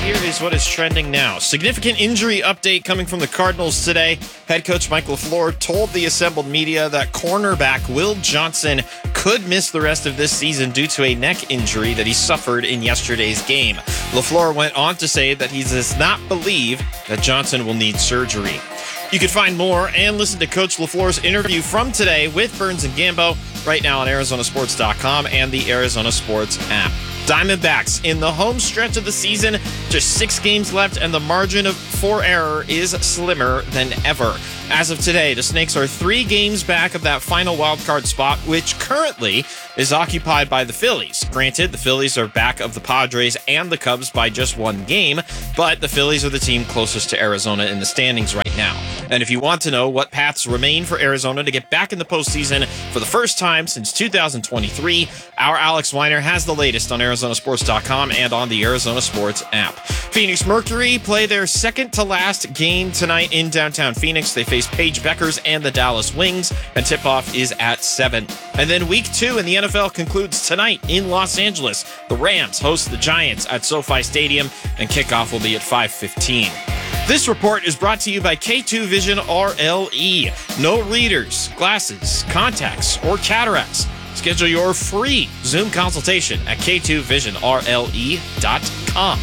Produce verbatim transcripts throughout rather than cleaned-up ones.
here is what is trending now. Significant injury update coming from the Cardinals today. Head coach Mike LaFleur told the assembled media that cornerback Will Johnson could miss the rest of this season due to a neck injury that he suffered in yesterday's game. LaFleur went on to say that he does not believe that Johnson will need surgery. You can find more and listen to Coach LaFleur's interview from today with Burns and Gambo right now on Arizona Sports dot com and the Arizona Sports app. Diamondbacks in the home stretch of the season, just six games left, and the margin of for error is slimmer than ever. As of today, the Snakes are three games back of that final wildcard spot, which currently is occupied by the Phillies. Granted, the Phillies are back of the Padres and the Cubs by just one game, but the Phillies are the team closest to Arizona in the standings right now. And if you want to know what paths remain for Arizona to get back in the postseason for the first time since two thousand twenty-three, our Alex Weiner has the latest on Arizona Sports dot com and on the Arizona Sports app. Phoenix Mercury play their second to last game tonight in downtown Phoenix. They face Paige Beckers and the Dallas Wings, and tip-off is at seven. And then week two in the N F L concludes tonight in Los Angeles. The Rams host the Giants at SoFi Stadium, and kickoff will be at five fifteen. This report is brought to you by K two Vision R L E. No readers, glasses, contacts, or cataracts. Schedule your free Zoom consultation at K two vision R L E dot com.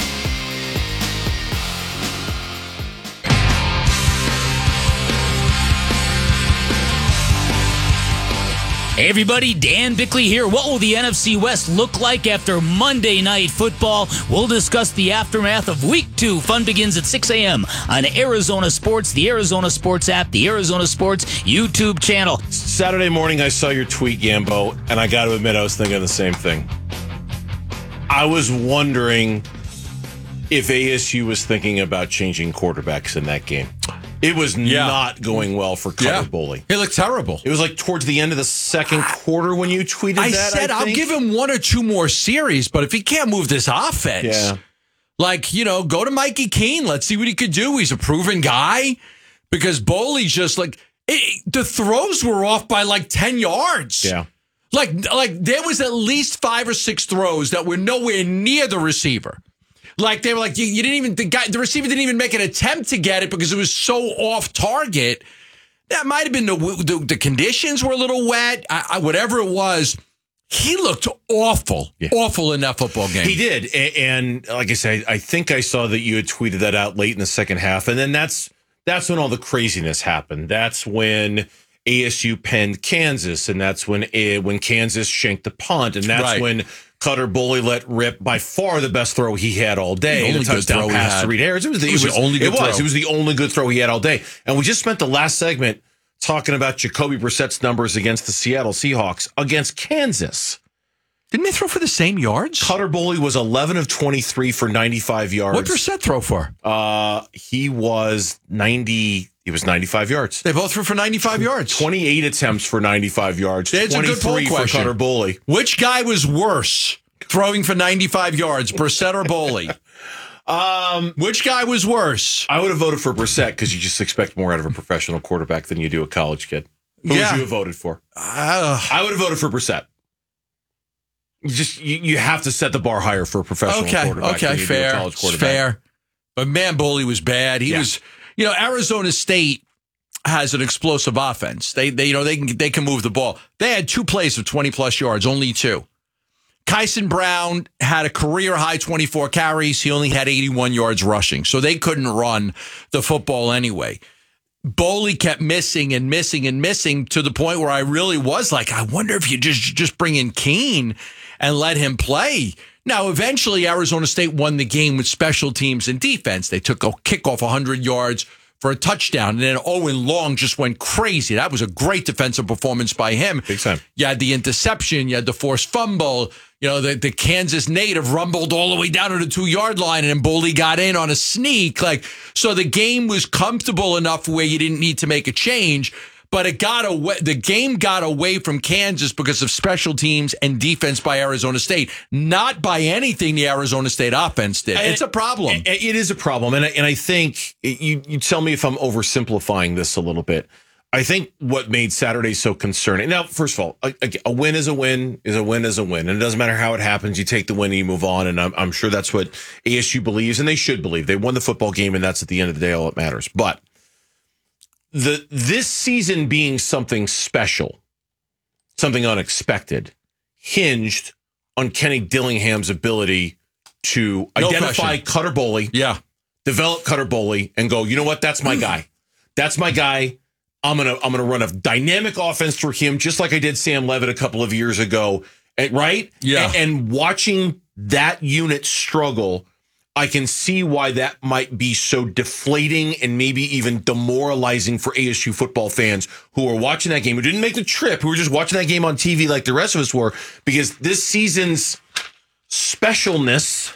Hey everybody, Dan Bickley here. What will the N F C West look like after Monday Night Football? We'll discuss the aftermath of Week two. Fun begins at six a.m. on Arizona Sports, the Arizona Sports app, the Arizona Sports YouTube channel. Saturday morning, I saw your tweet, Gambo, and I got to admit, I was thinking the same thing. I was wondering if A S U was thinking about changing quarterbacks in that game. It was yeah. not going well for Cutter yeah. Boley. It looked terrible. It was like towards the end of the second quarter when you tweeted I that. Said, I said I'll give him one or two more series, but if he can't move this offense, yeah. like, you know, go to Mikey Keene. Let's see what he could do. He's a proven guy. Because Boley just like, it, the throws were off by like ten yards. Yeah. Like, like there was at least five or six throws that were nowhere near the receiver. Like, they were like, you, you didn't even, the guy, the receiver didn't even make an attempt to get it because it was so off target. That might have been the, the, the conditions were a little wet, I, I, whatever it was. He looked awful, yeah. awful in that football game. He did. And, and like I said, I think I saw that you had tweeted that out late in the second half. And then that's, that's when all the craziness happened. That's when A S U penned Kansas. And that's when, when Kansas shanked the punt. And that's right. when Cutter Boley let rip by far the best throw he had all day. The only the touchdown pass to Reed Harris. It was the, it was it was, the only good it throw. Was. It was the only good throw he had all day. And we just spent the last segment talking about Jacoby Brissett's numbers against the Seattle Seahawks against Kansas. Didn't they throw for the same yards? Cutter Boley was eleven of twenty-three for ninety-five yards. What Brissett throw for? Uh, he was ninety. He was ninety-five yards. They both threw for ninety-five yards. twenty-eight attempts for ninety-five yards. That's a good poll twenty-three for Cutter Boley. Which guy was worse throwing for ninety-five yards, Brissett or Boley? Um, Which guy was worse? I would have voted for Brissett because you just expect more out of a professional quarterback than you do a college kid. Who yeah. would you have voted for? Uh, I would have voted for Brissett. You just you, you have to set the bar higher for a professional okay, quarterback okay, than you fair, do a college quarterback. Fair. But man, Boley was bad. He yeah. was, you know, Arizona State has an explosive offense. They, they, you know, they can they can move the ball. They had two plays of twenty plus yards, only two. Kyson Brown had a career high twenty-four carries. He only had eighty-one yards rushing, so they couldn't run the football anyway. Boley kept missing and missing and missing to the point where I really was like, I wonder if you just just bring in Keene and let him play. Now, eventually, Arizona State won the game with special teams and defense. They took a kickoff one hundred yards for a touchdown, and then Owen Long just went crazy. That was a great defensive performance by him. Big time. You had the interception. You had the forced fumble. You know, the, the Kansas native rumbled all the way down to the two-yard line, and then Boley got in on a sneak. Like, so the game was comfortable enough where you didn't need to make a change. But it got away. The game got away from Kansas because of special teams and defense by Arizona State, not by anything the Arizona State offense did. It's a problem. It, it is a problem, and I, and I think it, you you tell me if I'm oversimplifying this a little bit. I think what made Saturday so concerning. Now, first of all, a, a win is a win is a win is a win. And it doesn't matter how it happens. You take the win and you move on. And I'm, I'm sure that's what A S U believes, and they should believe. They won the football game, and that's at the end of the day all that matters. But the this season being something special, something unexpected, hinged on Kenny Dillingham's ability to No identify question. Cutter Boley, Yeah. develop Cutter Boley, and go, you know what? That's my guy. That's my guy. I'm gonna I'm gonna run a dynamic offense for him, just like I did Sam Levitt a couple of years ago. And, right? Yeah. And, and watching that unit struggle, I can see why that might be so deflating and maybe even demoralizing for A S U football fans who are watching that game, who didn't make the trip, who were just watching that game on T V like the rest of us were, because this season's specialness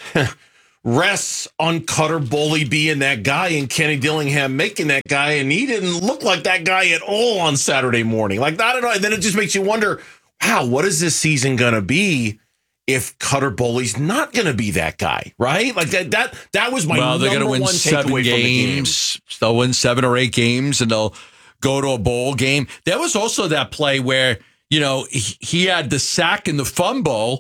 rests on Cutter Boley being that guy and Kenny Dillingham making that guy, and he didn't look like that guy at all on Saturday morning. Like, I don't know. And then it just makes you wonder, wow, what is this season going to be if Cutter Boley's not going to be that guy, right? Like that that that was my Well, they're number going to win one seven takeaway from the game. games. They'll win seven or eight games, and they'll go to a bowl game. There was also that play where, you know, he, he had the sack and the fumble,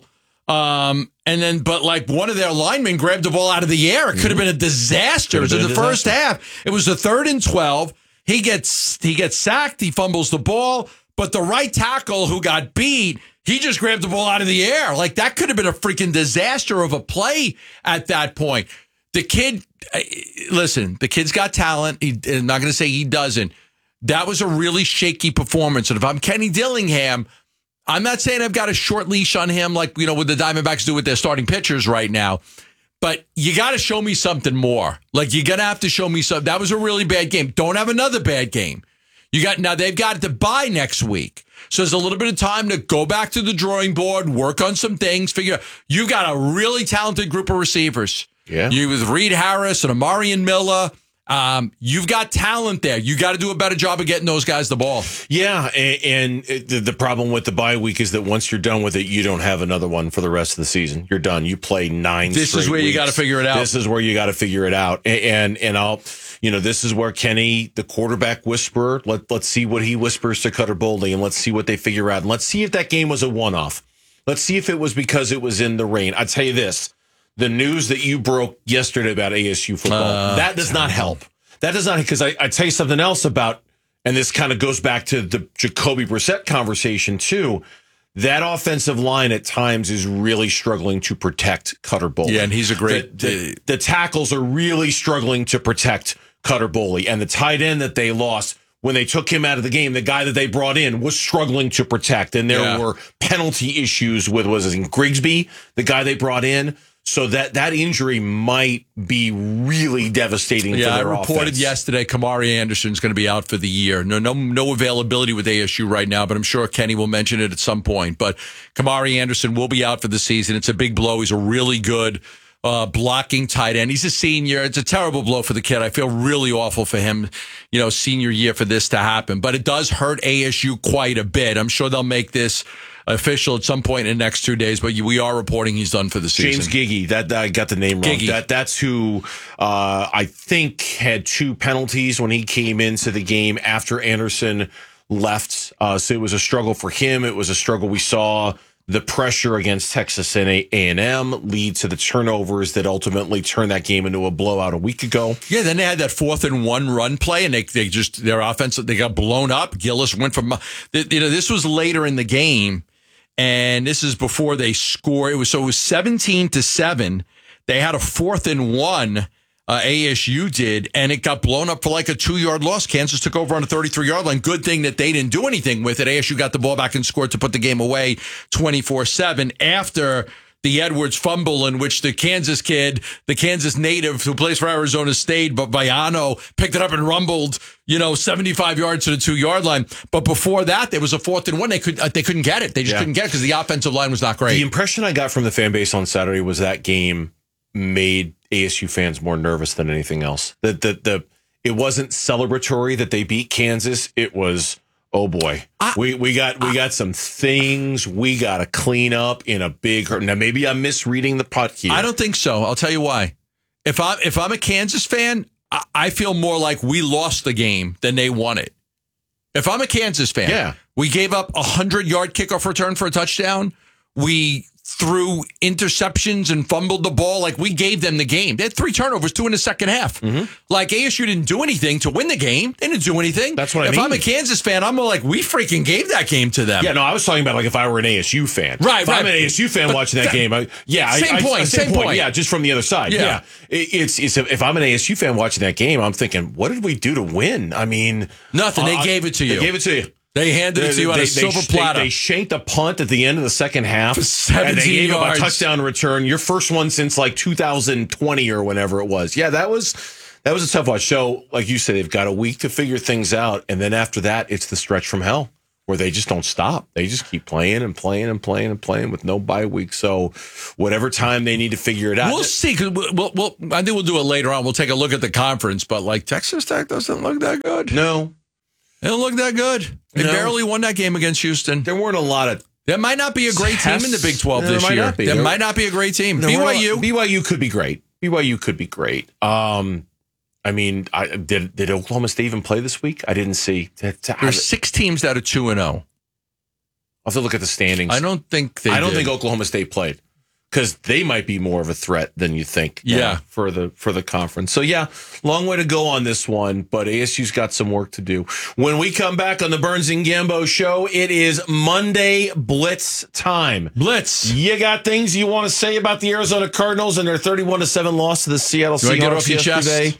um, and then, but like one of their linemen grabbed the ball out of the air. It could have been a disaster. It was in the first half. It was the third and twelve. He gets he gets sacked. He fumbles the ball, but the right tackle who got beat, he just grabbed the ball out of the air. Like, that could have been a freaking disaster of a play at that point. The kid, listen, the kid's got talent. He, I'm not going to say he doesn't. That was a really shaky performance. And if I'm Kenny Dillingham, I'm not saying I've got a short leash on him like, you know, what the Diamondbacks do with their starting pitchers right now. But you got to show me something more. Like, you're going to have to show me something. That was a really bad game. Don't have another bad game. You got now they've got to bye next week. So there's a little bit of time to go back to the drawing board, work on some things, figure out. You've got a really talented group of receivers. Yeah. You with Reed Harris and Amarian Miller. Um, you've got talent there. You got to do a better job of getting those guys the ball. Yeah, and, and the, the problem with the bye week is that once you're done with it, you don't have another one for the rest of the season. You're done. You play nine. This is where weeks. you got to figure it out. This is where you got to figure it out. And, and and I'll, you know, this is where Kenny, the quarterback whisperer, let let's see what he whispers to Cutter Boley, and let's see what they figure out, and let's see if that game was a one-off. Let's see if it was because it was in the rain. I'll tell you this: the news that you broke yesterday about A S U football, Uh, that does not help. That does not, because I, I tell you something else about, and this kind of goes back to the Jacoby Brissett conversation too. That offensive line at times is really struggling to protect Cutter Boley. Yeah, and he's a great. The, the, the tackles are really struggling to protect Cutter Boley, and the tight end that they lost when they took him out of the game, the guy that they brought in was struggling to protect, and there Yeah. were penalty issues with was it Grigsby, the guy they brought in. So that, that injury might be really devastating Yeah, for I their reported offense. yesterday Kamari Anderson's going to be out for the year. No, no, no availability with A S U right now, but I'm sure Kenny will mention it at some point. But Kamari Anderson will be out for the season. It's a big blow. He's a really good uh, blocking tight end. He's a senior. It's a terrible blow for the kid. I feel really awful for him, you know, senior year for this to happen. But it does hurt A S U quite a bit. I'm sure they'll make this official at some point in the next two days, but we are reporting he's done for the season. James Giggy, that, that I got the name wrong. Giggy. That that's who uh, I think had two penalties when he came into the game after Anderson left. Uh, so it was a struggle for him. It was a struggle. We saw the pressure against Texas A and M lead to the turnovers that ultimately turned that game into a blowout a week ago. Yeah, then they had that fourth and one run play, and they they just their offense they got blown up. Gillis went from you know this was later in the game. And this is before they score. It was so it was seventeen to seven. They had a fourth and one. Uh, A S U did, and it got blown up for like a two-yard loss. Kansas took over on a thirty-three-yard line. Good thing that they didn't do anything with it. A S U got the ball back and scored to put the game away twenty-four seven after the Edwards fumble in which the Kansas kid, the Kansas native who plays for Arizona State, but Bayano picked it up and rumbled, you know, seventy-five yards to the two-yard line. But before that, there was a fourth and one. They, could, uh, they couldn't get it. They just Yeah. couldn't get it because the offensive line was not great. The impression I got from the fan base on Saturday was that game made A S U fans more nervous than anything else. That the, the it wasn't celebratory that they beat Kansas. It was, oh boy, I, we we got we got some things we got to clean up in a big hurt. Now maybe I'm misreading the putt here. I don't think so. I'll tell you why. If I'm if I'm a Kansas fan, I, I feel more like we lost the game than they won it. If I'm a Kansas fan, Yeah. we gave up a hundred-yard kickoff return for a touchdown. We threw interceptions and fumbled the ball. Like, we gave them the game. They had three turnovers, two in the second half. Mm-hmm. Like, A S U didn't do anything to win the game. They didn't do anything. That's what I if mean. If I'm a Kansas fan, I'm like, we freaking gave that game to them. Yeah, no, I was talking about like if I were an A S U fan. Right, if right. I'm an A S U fan But watching that, that- game, I, yeah. Same I, point, I, same point. Yeah, just from the other side. Yeah. Yeah. It, it's, it's if I'm an A S U fan watching that game, I'm thinking, what did we do to win? I mean, Nothing. They uh, gave it to you. They gave it to you. They handed it to you on they, a silver they, platter. They, they shanked a punt at the end of the second half. seventeen and they gave up yards. a touchdown return. Your first one since like two thousand twenty or whenever it was. Yeah, that was that was a tough watch. So, like you said, they've got a week to figure things out, and then after that, it's the stretch from hell where they just don't stop. They just keep playing and playing and playing and playing with no bye week. So, whatever time they need to figure it out, We'll see. Cause we'll, we'll, we'll, I think we'll do it later on. We'll take a look at the conference, but like Texas Tech doesn't look that good. no, They don't look that good. They No. barely won that game against Houston. there weren't a lot of. There might not be a great team in the Big twelve There this might year. not be. There There- might not be a great team. there B weren't Y a U. lot- B Y U could be great. B Y U could be great. Um, I mean, I, did did Oklahoma State even play this week? I didn't see. To- to- I- There's six teams that are two and zero. I'll have to look at the standings. I don't think they. I don't did. think Oklahoma State played because they might be more of a threat than you think. uh, Yeah. for the for the conference. So yeah, long way to go on this one, but A S U's got some work to do. When we come back on the Burns and Gambo show, it is Monday Blitz time. Blitz. You got things you want to say about the Arizona Cardinals and their thirty-one to seven loss to the Seattle You wanna get it Seahawks off your chest? yesterday?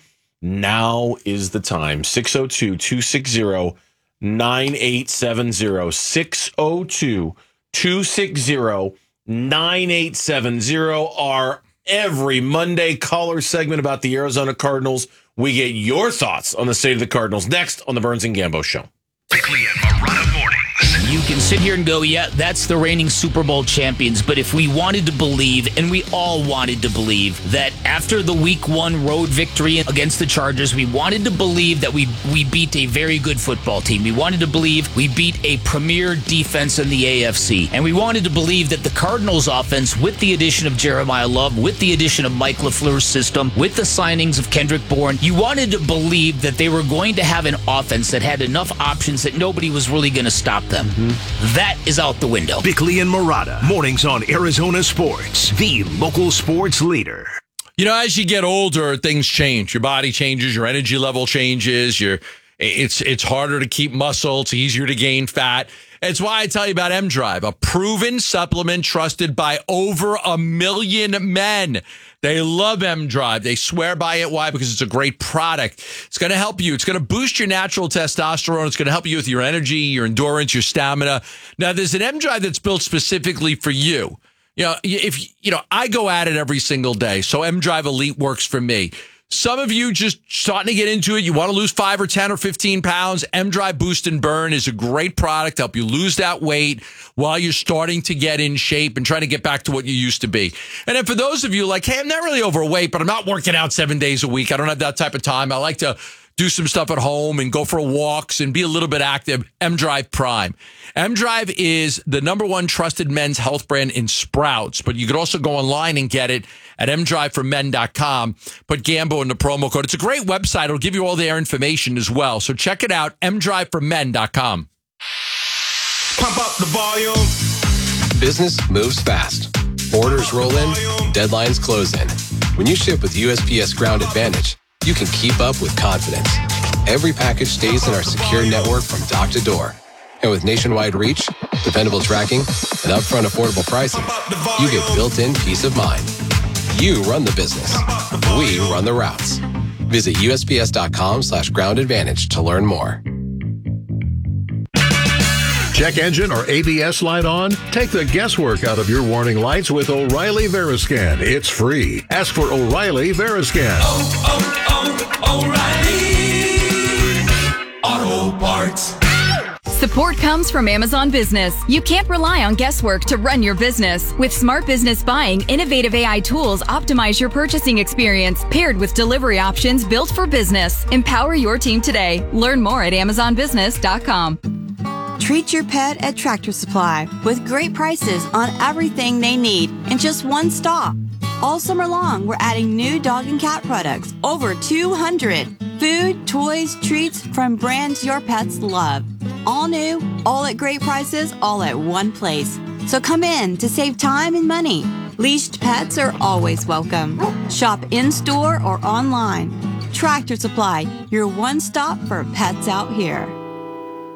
Now is the time. six oh two, two six zero, nine eight seven zero. six oh two, two six zero, nine eight seven zero. Our every Monday caller segment about the Arizona Cardinals. We get your thoughts on the state of the Cardinals next on the Burns and Gambo show. Bickley and Marotta mornings. You can sit here and go, yeah, that's the reigning Super Bowl champions. But if we wanted to believe, and we all wanted to believe, that after the week one road victory against the Chargers, we wanted to believe that we we beat a very good football team. We wanted to believe we beat a premier defense in the A F C. And we wanted to believe that the Cardinals offense, with the addition of Jeremiah Love, with the addition of Mike LaFleur's system, with the signings of Kendrick Bourne, you wanted to believe that they were going to have an offense that had enough options that nobody was really going to stop them. Mm-hmm. That is out the window. Bickley and Marotta mornings on Arizona Sports, the local sports leader. You know, as you get older, things change. Your body changes. Your energy level changes. Your it's it's harder to keep muscle. It's easier to gain fat. It's why I tell you about M Drive, a proven supplement trusted by over a million men. They love M Drive. They swear by it. Why? Because it's a great product. It's going to help you. It's going to boost your natural testosterone. It's going to help you with your energy, your endurance, your stamina. Now, there's an M Drive that's built specifically for you. You know, if you know, I go at it every single day. So M Drive Elite works for me. Some of you just starting to get into it. You want to lose five or ten or fifteen pounds. M Drive Boost and Burn is a great product to help you lose that weight while you're starting to get in shape and trying to get back to what you used to be. And then for those of you like, hey, I'm not really overweight, but I'm not working out seven days a week. I don't have that type of time. I like to do some stuff at home and go for walks and be a little bit active. M Drive Prime. M Drive is the number one trusted men's health brand in Sprouts, but you could also go online and get it at m drive for men dot com. Put Gambo in the promo code. It's a great website. It'll give you all their information as well. So check it out, m drive for men dot com. Pump up the volume. Business moves fast. Orders roll in, deadlines close in. When you ship with U S P S Ground Advantage, you can keep up with confidence. Every package stays in our secure network from dock to door. And with nationwide reach, dependable tracking, and upfront affordable pricing, you get built-in peace of mind. You run the business. We run the routes. Visit U S P S dot com slash ground advantage to learn more. Check engine or A B S light on? Take the guesswork out of your warning lights with O'Reilly Veriscan. It's free. Ask for O'Reilly Veriscan. Oh, oh, oh, O'Reilly Auto Parts. Support comes from Amazon Business. You can't rely on guesswork to run your business. With Smart Business Buying, innovative A I tools optimize your purchasing experience, paired with delivery options built for business. Empower your team today. Learn more at amazon business dot com. Treat your pet at Tractor Supply with great prices on everything they need in just one stop. All summer long, we're adding new dog and cat products, over two hundred. Food, toys, treats from brands your pets love. All new, all at great prices, all at one place. So come in to save time and money. Leashed pets are always welcome. Shop in-store or online. Tractor Supply, your one stop for pets out here.